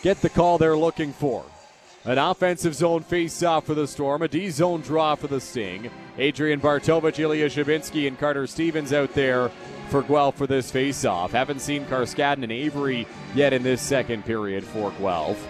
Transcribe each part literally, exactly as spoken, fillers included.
get the call they're looking for. An offensive zone face-off for the Storm, a D-zone draw for the Sting. Adrian Bartovich, Ilya Shabinski, and Carter Stevens out there for Guelph for this face-off. Haven't seen Karskadin and Avery yet in this second period for Guelph.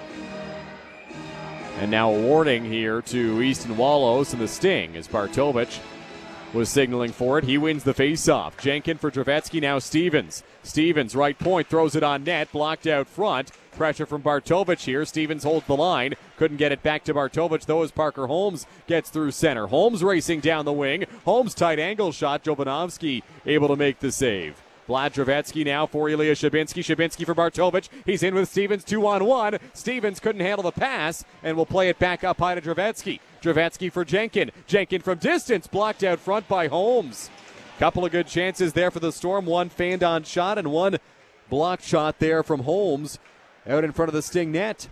And now a warning here to Easton Wallows and the Sting as Bartovich was signaling for it. He wins the face-off. Jenkin for Dravetsky, now Stevens. Stevens, right point, throws it on net, blocked out front. Pressure from Bartovich here. Stevens holds the line. Couldn't get it back to Bartovich, though, as Parker Holmes gets through center. Holmes racing down the wing. Holmes tight angle shot. Jovanovski able to make the save. Vlad Dravetsky now for Ilya Shabinski. Shabinski for Bartovich. He's in with Stevens, two on one. Stevens couldn't handle the pass and will play it back up high to Dravetsky. Dravetsky for Jenkin. Jenkin from distance, blocked out front by Holmes. Couple of good chances there for the Storm. One fanned on shot and one blocked shot there from Holmes out in front of the Sting net.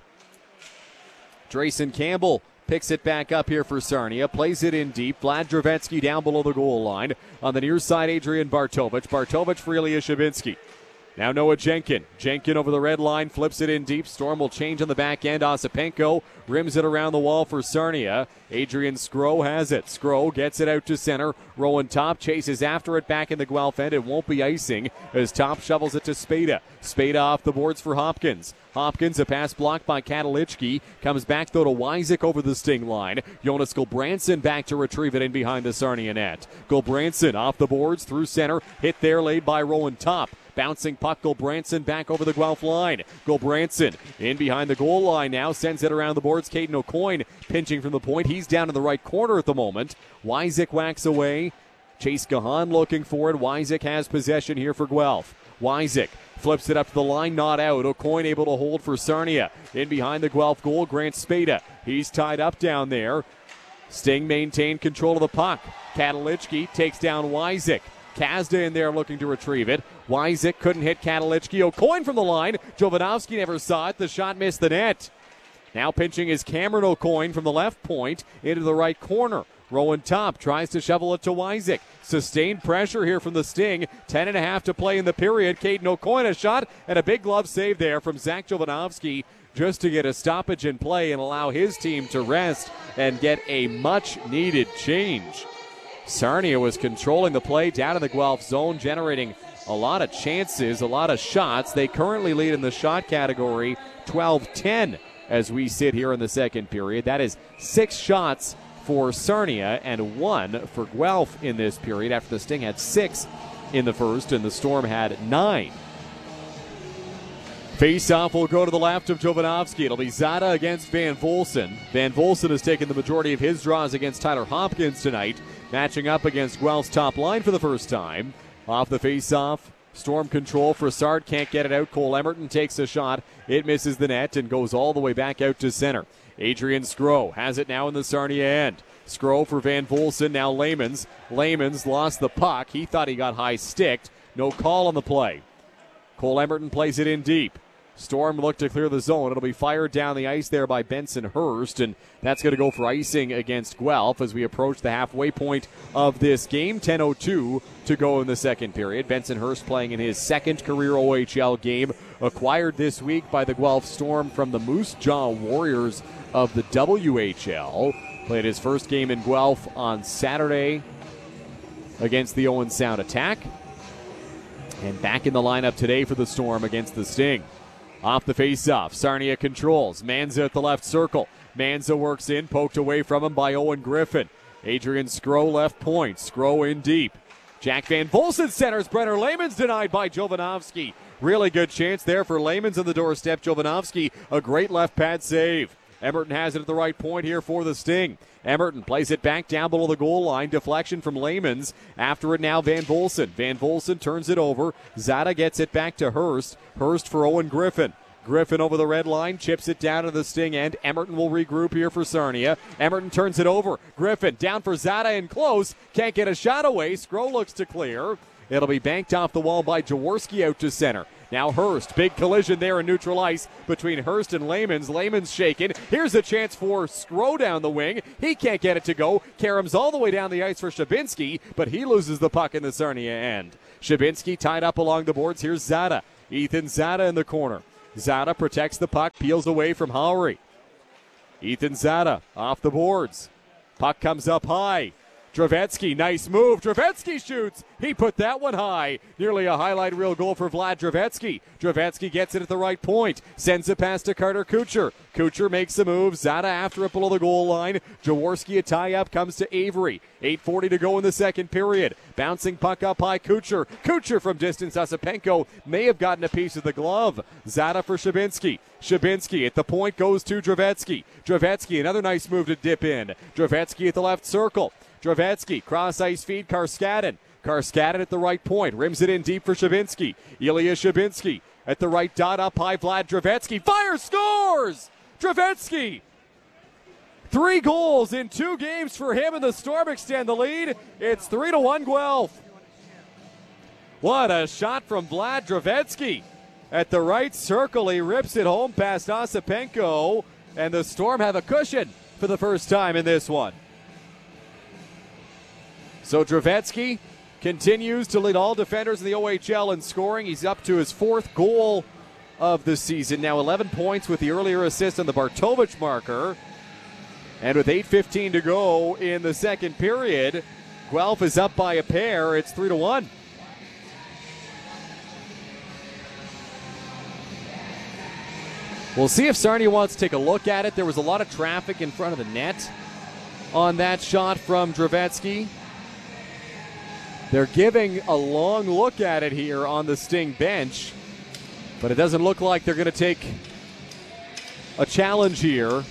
Drayson Campbell picks it back up here for Sarnia. Plays it in deep. Vlad Dravetsky down below the goal line. On the near side, Adrian Bartovich. Bartovich for Ilya Shabinski. Now Noah Jenkin. Jenkin over the red line, flips it in deep. Storm will change on the back end. Osipenko rims it around the wall for Sarnia. Adrian Skro has it. Skro gets it out to center. Rowan Top chases after it back in the Guelph end. It won't be icing as Top shovels it to Spada. Spada off the boards for Hopkins. Hopkins, a pass blocked by Katalichki. Comes back, though, to Wyzik over the Sting line. Jonas Gulbranson back to retrieve it in behind the Sarnia net. Gulbranson off the boards through center. Hit there laid by Rowan Top. Bouncing puck, Gulbranson back over the Guelph line. Gulbranson in behind the goal line now. Sends it around the boards. Caden O'Coin pinching from the point. He's down in the right corner at the moment. Wyzik whacks away. Chase Gahan looking for it. Wyzik has possession here for Guelph. Wyzik flips it up to the line, not out. O'Coin able to hold for Sarnia. In behind the Guelph goal, Grant Spada. He's tied up down there. Sting maintained control of the puck. Katalichki takes down Wyzik. Kazda in there looking to retrieve it. Wyzik couldn't hit Katalichki. O'Coin from the line. Jovanovski never saw it. The shot missed the net. Now pinching is Cameron O'Coin from the left point into the right corner. Rowan Top tries to shovel it to Wyzik. Sustained pressure here from the Sting. Ten and a half to play in the period. Caden O'Coin a shot and a big glove save there from Zach Jovanovski just to get a stoppage in play and allow his team to rest and get a much-needed change. Sarnia was controlling the play down in the Guelph zone, generating a lot of chances, a lot of shots. They currently lead in the shot category twelve ten as we sit here in the second period. That is six shots for Sarnia and one for Guelph in this period after the Sting had six in the first and the Storm had nine. Face-off will go to the left of Jovanovski. It'll be Zada against Van Volsen. Van Volsen has taken the majority of his draws against Tyler Hopkins tonight, matching up against Guelph's top line for the first time. Off the face-off, Storm control. Frassard can't get it out. Cole Emerton takes a shot. It misses the net and goes all the way back out to center. Adrian Skro has it now in the Sarnia end. Skro for Van Volsen, now Laymans. Laymans lost the puck. He thought he got high-sticked. No call on the play. Cole Emerton plays it in deep. Storm look to clear the zone. It'll be fired down the ice there by Benson Hurst, and that's going to go for icing against Guelph as we approach the halfway point of this game. ten oh two to go in the second period. Benson Hurst playing in his second career O H L game, acquired this week by the Guelph Storm from the Moose Jaw Warriors of the W H L. Played his first game in Guelph on Saturday against the Owen Sound Attack, and back in the lineup today for the Storm against the Sting. Off the face-off, Sarnia controls. Manza at the left circle. Manza works in, poked away from him by Owen Griffin. Adrian Skro left point. Skro in deep. Jack Van Volsen centers. Brenner Laymans denied by Jovanovski. Really good chance there for Laymans on the doorstep. Jovanovski, a great left pad save. Emerton has it at the right point here for the Sting. Emerton plays it back down below the goal line. Deflection from Laymans. After it now, Van Volsen. Van Volsen turns it over. Zada gets it back to Hurst. Hurst for Owen Griffin. Griffin over the red line, chips it down to the Sting end. Emerton will regroup here for Sarnia. Emerton turns it over. Griffin down for Zada and close. Can't get a shot away. Skro looks to clear. It'll be banked off the wall by Jaworski out to center. Now Hurst, big collision there in neutral ice between Hurst and Laymans. Laymans shaken. Here's a chance for Skro down the wing. He can't get it to go. Karam's all the way down the ice for Shabinski, but he loses the puck in the Sarnia end. Shabinski tied up along the boards. Here's Zada. Ethan Zada in the corner. Zada protects the puck, peels away from Howry. Ethan Zada off the boards. Puck comes up high. Dravetsky, nice move. Dravetsky shoots. He put that one high. Nearly a highlight reel goal for Vlad Dravetsky. Dravetsky gets it at the right point. Sends it past to Carter Kucher. Kucher makes the move. Zada after it below the goal line. Jaworski a tie-up comes to Avery. eight forty to go in the second period. Bouncing puck up high. Kucher. Kucher from distance. Osipenko may have gotten a piece of the glove. Zada for Shabinsky. Shabinsky at the point goes to Dravetsky. Dravetsky, another nice move to dip in. Dravetsky at the left circle. Dravetsky, cross-ice feed, Karskadin. Karskadin at the right point, rims it in deep for Shabinsky. Ilya Shabinsky at the right dot, up high, Vlad Dravetsky. Fire, scores! Dravetsky! Three goals in two games for him, and the Storm extend the lead. It's three to one Guelph. What a shot from Vlad Dravetsky. At the right circle, he rips it home past Osipenko, and the Storm have a cushion for the first time in this one. So Dravetsky continues to lead all defenders in the O H L in scoring. He's up to his fourth goal of the season. Now eleven points with the earlier assist on the Bartovich marker. And with eight fifteen to go in the second period, Guelph is up by a pair. It's three to one. We'll see if Sarnia wants to take a look at it. There was a lot of traffic in front of the net on that shot from Dravetsky. They're giving a long look at it here on the Sting bench, but it doesn't look like they're going to take a challenge here.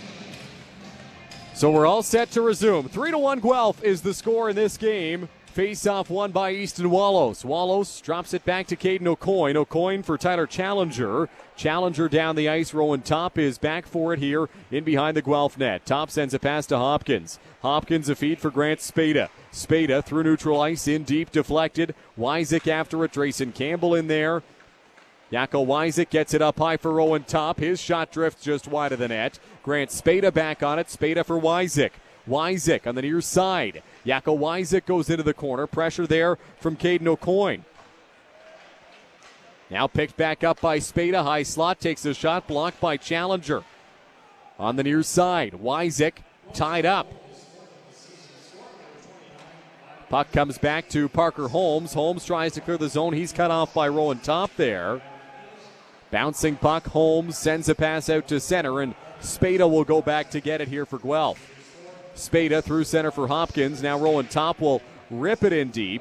So we're all set to resume. three to one Guelph is the score in this game. Face-off won by Easton Wallows. Wallows drops it back to Caden O'Coin. O'Coin for Tyler Challenger. Challenger down the ice. Rowan Top is back for it here in behind the Guelph net. Top sends a pass to Hopkins. Hopkins a feed for Grant Spada. Spada through neutral ice, in deep, deflected. Wysick after it. Drayson Campbell in there. Jaco Wysick gets it up high for Rowan Top. His shot drifts just wide of the net. Grant Spada back on it. Spada for Wysick. Wysick on the near side. Jaco Wysick goes into the corner. Pressure there from Caden O'Coin. Now picked back up by Spada. High slot takes a shot blocked by Challenger. On the near side, Wysick tied up. Puck comes back to Parker Holmes. Holmes tries to clear the zone. He's cut off by Rowan Top there. Bouncing puck. Holmes sends a pass out to center, and Spada will go back to get it here for Guelph. Spada through center for Hopkins. Now Rowan Top will rip it in deep.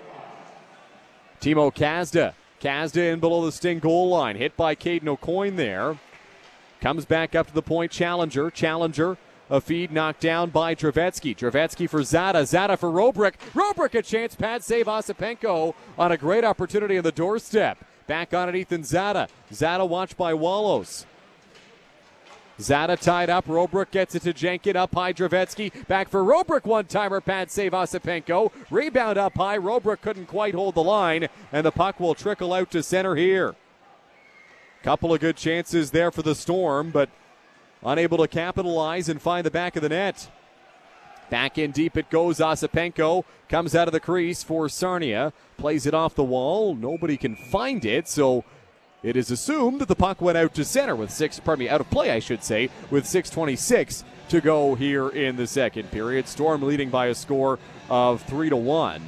Timo Kazda. Kazda in below the Sting goal line. Hit by Caden O'Coin there. Comes back up to the point. Challenger. Challenger. A feed knocked down by Dravetsky. Dravetsky for Zada. Zada for Robrick. Robrick a chance. Pad save Osipenko on a great opportunity on the doorstep. Back on it, Ethan Zada. Zada watched by Wallows. Zada tied up. Robrick gets it to Jenkin. Up high, Dravetsky. Back for Robrick. One-timer. Pad save Osipenko. Rebound up high. Robrick couldn't quite hold the line, and the puck will trickle out to center here. Couple of good chances there for the Storm, but unable to capitalize and find the back of the net. Back in deep it goes. Osipenko comes out of the crease for Sarnia. Plays it off the wall. Nobody can find it, so it is assumed that the puck went out to center with six, pardon me, out of play, I should say, with six twenty-six to go here in the second period. Storm leading by a score of three to one.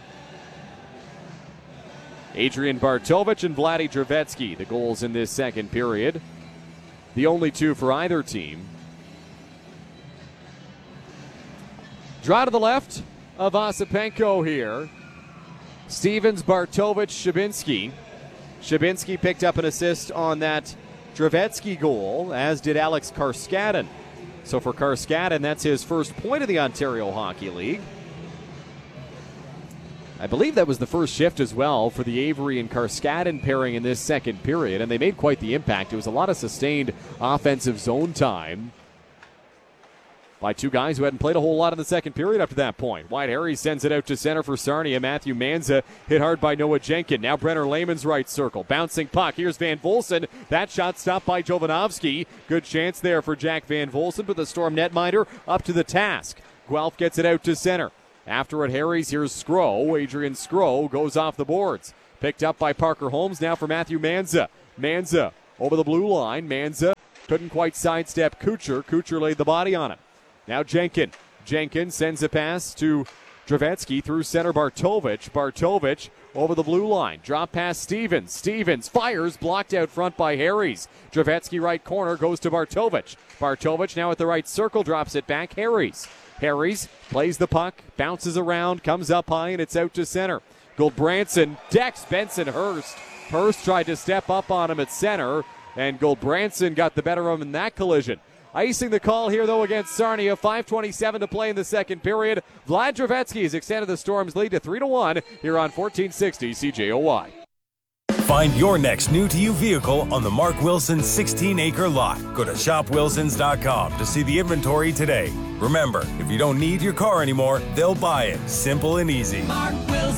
Adrian Bartovich and Vladi Dravetsky, the goals in this second period. The only two for either team. Draw to the left of Osipenko here. Stevens, Bartovich, Shabinsky. Shabinsky picked up an assist on that Dravetsky goal, as did Alex Karskadin. So for Karskadin, that's his first point of the Ontario Hockey League. I believe that was the first shift as well for the Avery and Karskadin pairing in this second period, and they made quite the impact. It was a lot of sustained offensive zone time by two guys who hadn't played a whole lot in the second period up to that point. Wyatt Harry sends it out to center for Sarnia. Matthew Manza hit hard by Noah Jenkin. Now Brenner Lehman's right circle. Bouncing puck. Here's Van Volsen. That shot stopped by Jovanovski. Good chance there for Jack Van Volsen, but the Storm netminder up to the task. Guelph gets it out to center. After it, Harry's, here's Skro. Adrian Skro goes off the boards. Picked up by Parker Holmes. Now for Matthew Manza. Manza over the blue line. Manza couldn't quite sidestep Kucher. Kucher laid the body on him. Now Jenkin. Jenkin sends a pass to Dravetsky through center. Bartovich. Bartovich over the blue line. Drop pass Stevens. Stevens fires, blocked out front by Harries. Dravetsky right corner goes to Bartovich. Bartovich now at the right circle, drops it back. Harries. Harries plays the puck, bounces around, comes up high, and it's out to center. Goldbranson decks Benson Hurst. Hurst tried to step up on him at center, and Goldbranson got the better of him in that collision. Icing the call here, though, against Sarnia. five twenty-seven to play in the second period. Vlad Dravetsky has extended the Storm's lead to three to one here on fourteen sixty C J O Y. Find your next new-to-you vehicle on the Mark Wilson sixteen-acre lot. Go to shop wilsons dot com to see the inventory today. Remember, if you don't need your car anymore, they'll buy it. Simple and easy. Mark